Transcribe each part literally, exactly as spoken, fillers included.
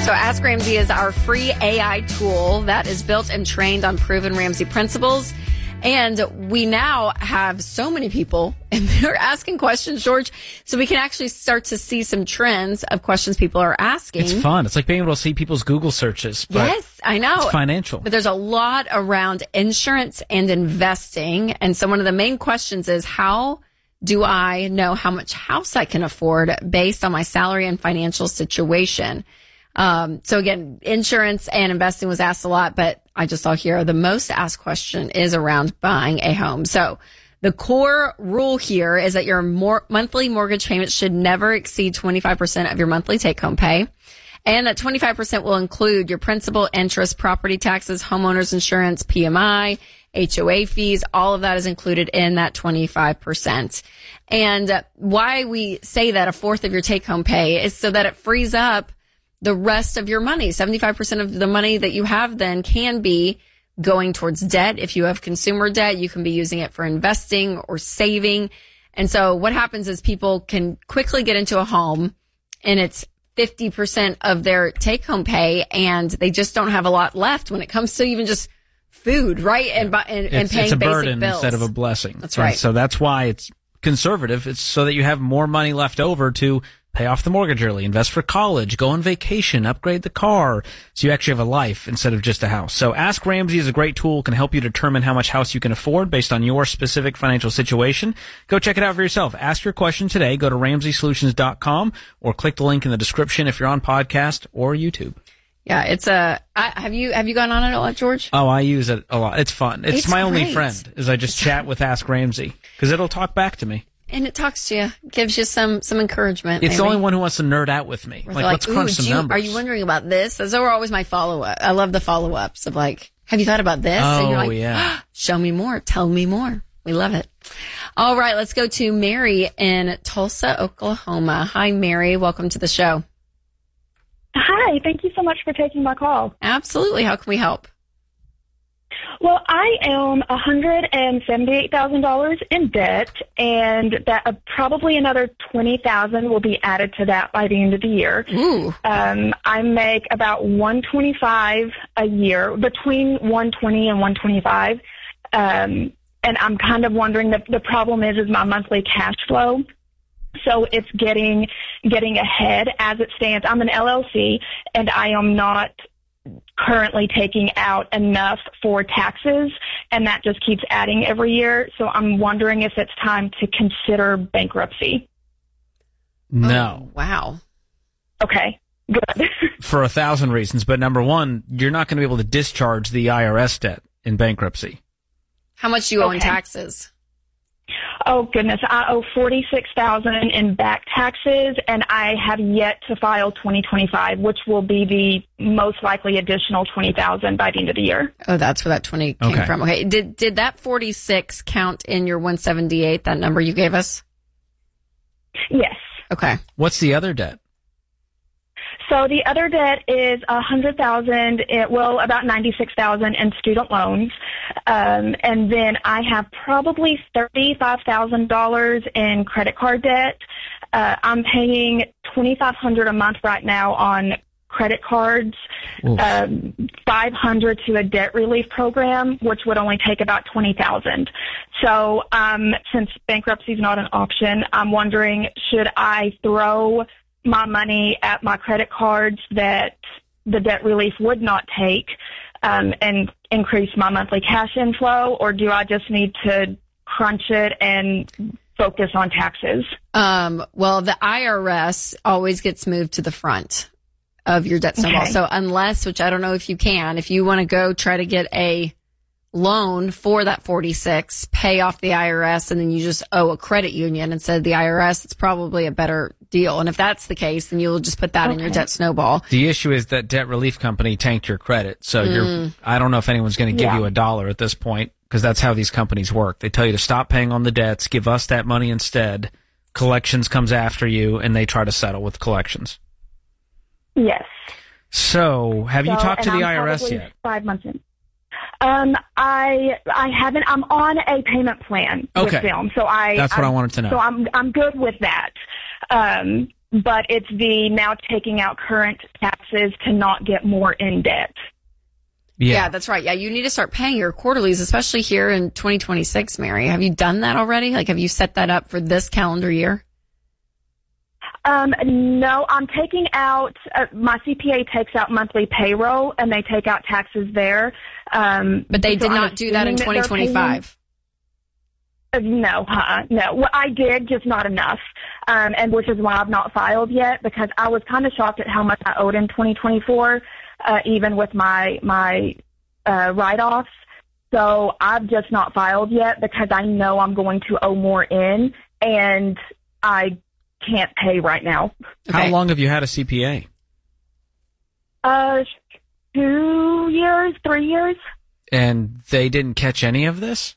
So Ask Ramsey is our free A I tool that is built and trained on proven Ramsey principles. And we now have so many people and they're asking questions, George, so we can actually start to see some trends of questions people are asking. It's fun. It's like being able to see people's Google searches. But yes, I know. It's financial. But there's a lot around insurance and investing. And so one of the main questions is, how do I know how much house I can afford based on my salary and financial situation? Um, so again, insurance and investing was asked a lot, but I just saw here the most asked question is around buying a home. So the core rule here is that your more monthly mortgage payment should never exceed twenty-five percent of your monthly take-home pay. And that twenty-five percent will include your principal, interest, property taxes, homeowners insurance, P M I, H O A fees. All of that is included in that twenty-five percent. And why we say that a fourth of your take-home pay is so that it frees up the rest of your money. seventy-five percent of the money that you have then can be going towards debt. If you have consumer debt, you can be using it for investing or saving. And so what happens is people can quickly get into a home and it's fifty percent of their take-home pay, and they just don't have a lot left when it comes to even just food, right? And, and, and paying it's a basic burden bills instead of a blessing. That's right. And so that's why it's conservative. It's so that you have more money left over to pay off the mortgage early, invest for college, go on vacation, upgrade the car, so you actually have a life instead of just a house. So Ask Ramsey is a great tool, can help you determine how much house you can afford based on your specific financial situation. Go check it out for yourself. Ask your question today. Go to ramsey solutions dot com or click the link in the description if you're on podcast or YouTube. Yeah, it's a. I, have you have you gone on it a lot, George? Oh, I use it a lot. It's fun. It's, It's my only great. friend, is I just chat with Ask Ramsey because it'll talk back to me. And it talks to you, gives you some some encouragement. It's maybe. the only one who wants to nerd out with me. Like, Like, let's ooh, crunch do some you, numbers. Are you wondering about this? Those are always my follow up. I love the follow ups of like, have you thought about this? Oh, and you're like, yeah. show me more. Tell me more. We love it. All right, let's go to Mary in Tulsa, Oklahoma. Hi, Mary. Welcome to the show. Hi, thank you so much for taking my call. Absolutely. How can we help? Well, I am one hundred seventy-eight thousand dollars in debt, and that uh, probably another twenty thousand dollars will be added to that by the end of the year. Ooh. Um, I make about one hundred twenty-five dollars a year, between one hundred twenty dollars and one hundred twenty-five dollars. Um, and I'm kind of wondering, the, the problem is, is my monthly cash flow. So it's getting getting ahead as it stands. I'm an L L C, and I am not currently taking out enough for taxes, and that just keeps adding every year. So I'm wondering if it's time to consider bankruptcy. No. Oh, wow. Okay, good. For a thousand reasons. But number one, you're not going to be able to discharge the I R S debt in bankruptcy. How much do you owe in Okay. taxes? Oh, goodness. I owe forty-six thousand dollars in back taxes, and I have yet to file twenty twenty-five, which will be the most likely additional twenty thousand dollars by the end of the year. Oh, that's where that twenty came Okay. from. Okay. Did did that forty-six count in your one hundred seventy-eight, that number you gave us? Yes. Okay. What's the other debt? So the other debt is a hundred thousand. It well about ninety six thousand in student loans, um, and then I have probably thirty five thousand dollars in credit card debt. Uh, I'm paying twenty five hundred a month right now on credit cards, Oof. um, five hundred to a debt relief program, which would only take about twenty thousand. So um, since bankruptcy is not an option, I'm wondering, should I throw my money at my credit cards that the debt relief would not take, um, and increase my monthly cash inflow, or do I just need to crunch it and focus on taxes? Um, well, the I R S always gets moved to the front of your debt snowball. Okay. So unless, which I don't know if you can, if you want to go try to get a loan for that forty-six, pay off the I R S, and then you just owe a credit union instead of the I R S, it's probably a better deal. And if that's the case, then you'll just put that in your Okay. debt snowball. The issue is that debt relief company tanked your credit. So you're, I don't know if anyone's going to give Yeah. you a dollar at this point, because that's how these companies work. They tell you to stop paying on the debts, give us that money instead. Collections comes after you, and they try to settle with collections. Yes. So have you So- talked to and the I'm I R S probably yet? Five months in. Um, I I haven't. I'm on a payment plan Okay. with them, so I. That's what I wanted to know. So I'm I'm good with that. Um, but it's the now taking out current taxes to not get more in debt. Yeah. yeah, that's right. Yeah, you need to start paying your quarterlies, especially here in twenty twenty-six, Mary. Have you done that already? Like, have you set that up for this calendar year? Um, no, I'm taking out, uh, my C P A takes out monthly payroll, and they take out taxes there. Um, but they so did I'm not do that in twenty twenty-five. Uh, no, uh, no. Well, I did, just not enough, um, and which is why I've not filed yet, because I was kind of shocked at how much I owed in twenty twenty-four. Uh, even with my my uh, write-offs. So I've just not filed yet because I know I'm going to owe more in, and I can't pay right now. How Okay. long have you had a C P A? Uh, two years, three years. And they didn't catch any of this?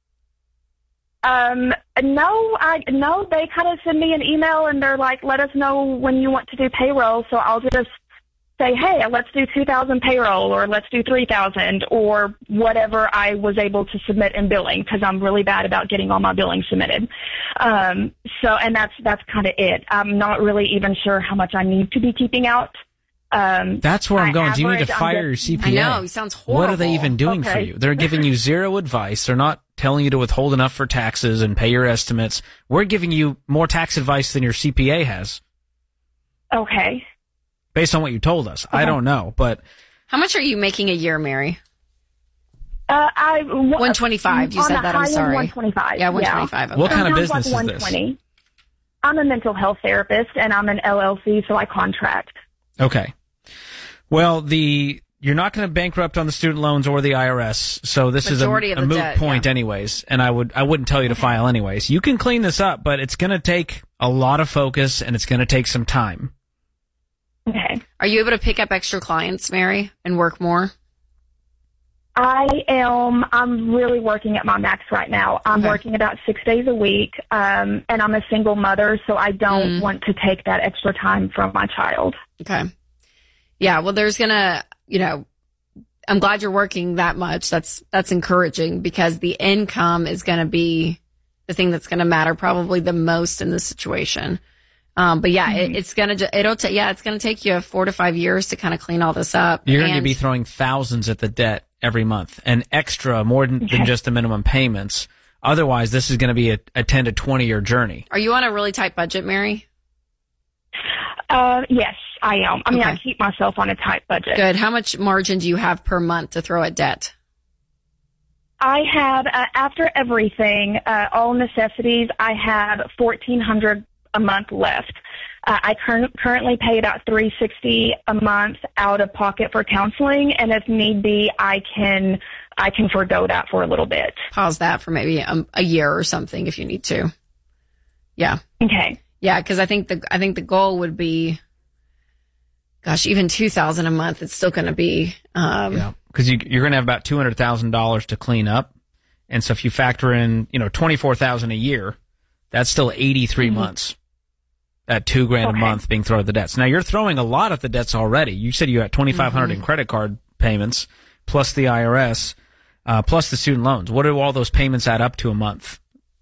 Um, no, I no. They kind of send me an email, and they're like, "Let us know when you want to do payroll." So I'll just say, hey, let's do two thousand payroll, or let's do three thousand, or whatever I was able to submit in billing, because I'm really bad about getting all my billing submitted. Um, so, and that's that's kind of it. I'm not really even sure how much I need to be keeping out. Um, That's where I'm my going. Do you need to average, I'm fire just- your C I P A? know, he sounds horrible. What are they even doing for Okay. you? They're giving you zero advice. They're not telling you to withhold enough for taxes and pay your estimates. We're giving you more tax advice than your C P A has, Okay. based on what you told us. I Okay. don't know, but How much are you making a year, Mary? Uh, I one twenty-five. You on said the that. I'm high end, sorry. one twenty-five. Yeah, one twenty-five. Okay. What kind of Sometimes business like is this? one twenty. I'm a mental health therapist, and I'm an L L C, so I contract. okay. Well, the you're not going to bankrupt on the student loans or the I R S, so this Majority is a, of a the moot debt, point yeah. anyways, and I would I wouldn't tell you to file anyways. You can clean this up, but it's going to take a lot of focus, and it's going to take some time. Okay. Are you able to pick up extra clients, Mary, and work more? I am, I'm really working at my max right now. I'm Okay. working about six days a week, um, and I'm a single mother, so I don't Mm. want to take that extra time from my child. Okay. Yeah, well, there's gonna, you know, I'm glad you're working that much. That's, that's encouraging, because the income is gonna be the thing that's gonna matter probably the most in this situation. Um, but yeah, it, it's gonna, ju- it'll take, yeah, it's gonna take you four to five years to kind of clean all this up. You're going to And- be throwing thousands at the debt every month, and extra more than, than just the minimum payments. Otherwise, this is going to be a, a ten to twenty year journey. Are you on a really tight budget, Mary? Uh, yes, I am. I mean, I Okay. keep myself on a tight budget. Good. How much margin do you have per month to throw at debt? I have, uh, after everything, uh, all necessities, I have fourteen hundred dollars a month left. Uh, I cur- currently pay about three hundred sixty dollars a month out of pocket for counseling, and if need be, I can I can forgo that for a little bit. Pause that for maybe a, a year or something if you need to. Yeah. Okay. Yeah, because I think the I think the goal would be, gosh, even two thousand a month. It's still going to be, um, Yeah, because you, you're going to have about two hundred thousand dollars to clean up, and so if you factor in, you know, twenty four thousand a year, that's still eighty three Mhm. months at two grand Okay. a month being thrown at the debts. Now you're throwing a lot at the debts already. You said you had twenty five hundred Mhm. in credit card payments, plus the I R S, uh, plus the student loans. What do all those payments add up to a month?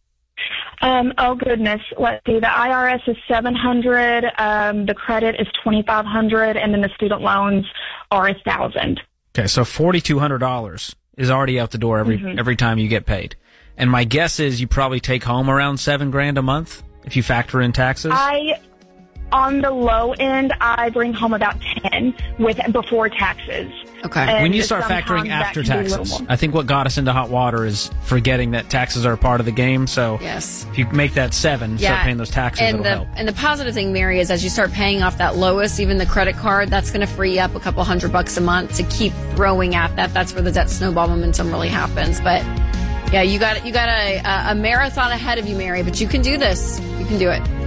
Um, oh goodness, let's see. The I R S is seven hundred. Um, the credit is twenty five hundred, and then the student loans are a thousand. Okay, so forty two hundred dollars is already out the door every Mhm. every time you get paid. And my guess is you probably take home around seven grand a month if you factor in taxes. I, on the low end, I bring home about ten with before taxes. okay. And when you start sometimes factoring that after can be a little taxes, more. I think what got us into hot water is forgetting that taxes are a part of the game. So Yes. if you make that seven, Yeah. start paying those taxes, And it'll the help. and the positive thing, Mary, is as you start paying off that lowest, even the credit card, that's going to free you up a couple hundred bucks a month to keep throwing at that. That's where the debt snowball momentum really happens. But yeah, you got you got a a marathon ahead of you, Mary. But you can do this. You can do it.